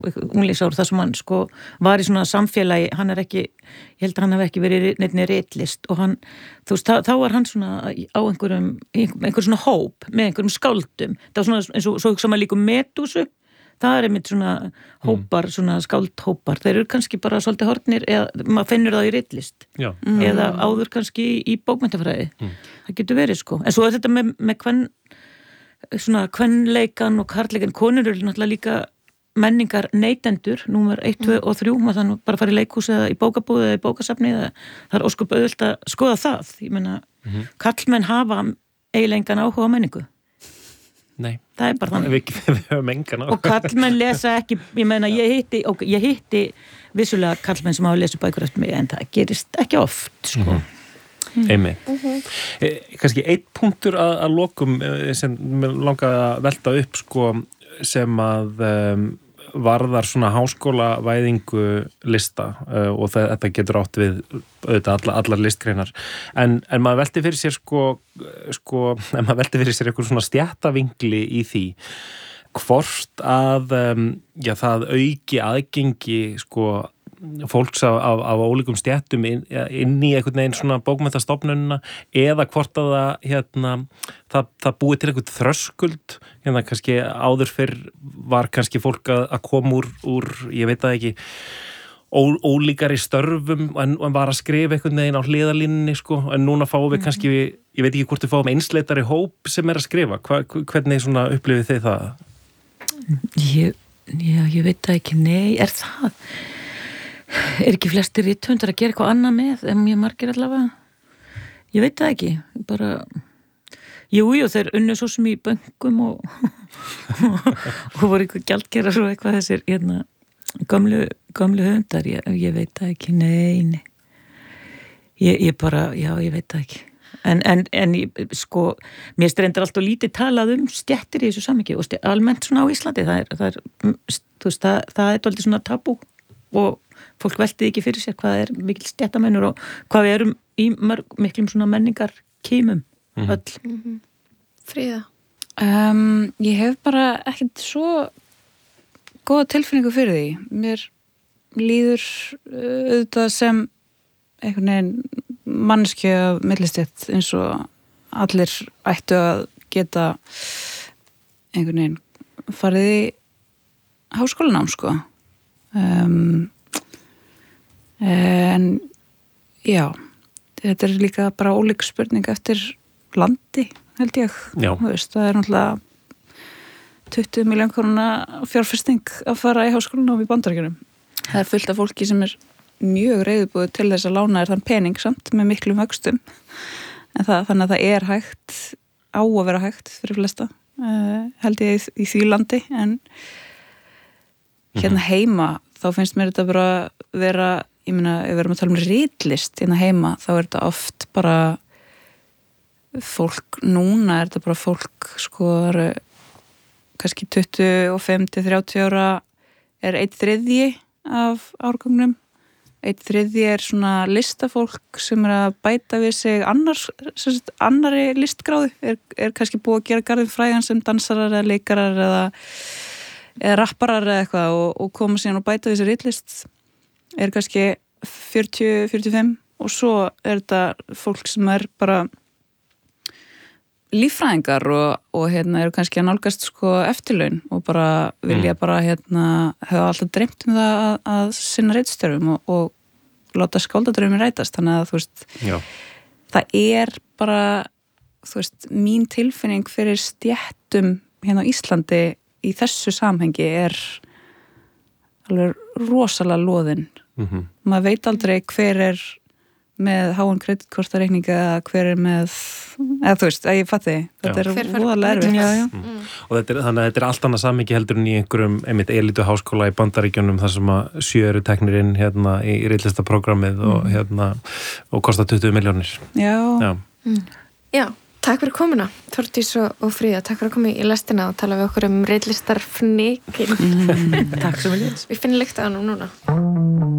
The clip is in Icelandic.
unglingsár þar sem hann sko var í svona samfélagi, hann ekki, ég held að hann hafi ekki verið neitt ritlist og hann, þú veist, þá var hann svona á einhver svona hóp með einhverjum skáldum, það var svona eins og svo hugsa maður líka Medúsu, það einmitt svona hópar, svona skáldhópar, þeir eru kannski bara svolítið horfnir eða maður finnur það í ritlist eða áður kannski í bókmenntafræði, það getur verið sko, en svo þetta með kvenleikan og karleikan, konur eru náttúrulega líka menningar neytendur, númer 1, 2 og 3, maður þannig bara fara í leikhús eða í bókabúð eða í bókasafni, það er ósköp auðvelt að skoða það, ég meina karlmenn hafa eiginlega engan áhuga á menningu. Nei. Það er bara þannig. Við höfum engan áhuga. Og karlmenn lesa ekki, ég meina ég hitti vissulega karlmenn sem hafa lesið bækur eftir mig, en það gerist ekki oft, sko. Einmitt. Kannski einn punktur að lokum sem langaði að velta upp sko, sem að varðar svona háskólavæðingu lista og þetta getur átt við auðvitað allar listgreinar en maður velti fyrir sér maður velti fyrir sér eitthvað svona stjættavingli í því hvort að það auki aðgengi sko fólks af ólíkum stjættum inn í einhvern veginn svona bókmenntastofnunina eða hvort að það búið til einhvern þröskuld kannski áður fyrr var kannski fólk að koma úr ég veit það ekki ólíkari störfum en var að skrifa einhvern veginn á hliðarlínunni sko en núna fáum við kannski ég veit ekki hvort við fáum einsleitari hóp sem að skrifa hvernig svona upplifið þið það? Ég veit það ekki, nei, er það? Er ekki flestir rithöfundar að gera eitthvað annað með en mjög margir allavega ég veit það ekki bara jú, þeir unnu svo sem í bönkum og voru eitthvað gjaldkerar og eitthvað þessir gömlu höfundar ég veit það ekki, nei ég bara, já, ég veit það ekki en sko, mér strendar alltaf lítið talað stjættir í þessu samhengi og almennt svona á Íslandi það er dálítið svona tabú og fólk veltið ekki fyrir sér hvað er mikil stjættamennur og hvað við erum í miklum svona menningar kímum öll. Fríða? Ég hef bara ekkert svo góða tilfinningu fyrir því. Mér líður auðvitað sem einhvern veginn manneskju af millistjætt eins og allir ættu að geta einhvern veginn farið í háskólanám sko. En já, þetta er líka bara ólík spurning eftir landi, held ég. Veist, það er náttúrulega 20 milljón króna fjárfesting að fara í háskólanám í Bandaríkjunum. Það er fullt af fólki sem er mjög reiðubúið til þess að lána þér þann pening samt með miklum vöxtum. Þannig að það er hægt, á að vera hægt fyrir flesta, held ég í því landi, en hérna heima, þá finnst mér þetta bara vera, ég meina, ef við erum að tala ritlist hérna heima, þá er þetta oft bara fólk, núna er þetta bara fólk, sko, kannski 25-30 ára er 1/3 af árgangnum, 1/3 er svona listafólk sem er að bæta við sig annari listgráðu, er kannski búið að gera garðin frægan sem dansarar eða leikarar eða rapparar eða eitthvað og koma síðan og bæta þessi ritlist er kannski 40-45 og svo er þetta fólk sem er bara líffræðingar og eru kannski að nálgast sko eftirlaun og bara vilja bara hafa alltaf dreymt það að sinna ritstörfum og láta skáldadraumin rætast, þannig að þú veist það er bara þú veist, mín tilfinning fyrir stjættum hérna á Íslandi í þessu samhengi er alveg rosalega loðin. Maður veit aldrei hver er með háan kreditkortareikninga eða hver er með, eða þú veist, ég fatti þetta er voðalega erfitt. Og þannig að þetta er allt annað samhengi heldur en í einhverjum elítu háskóla í Bandaríkjunum þar sem að 7 eru teknir inn hérna í ritlistaprógrammið og kosta 20 milljónir. Já, takk fyrir komuna, Þórdís og Fríða, takk fyrir að koma í lestina og tala við okkur ritlistarfnikinn. Takk svo vel. Við finnum lykt á hann núna.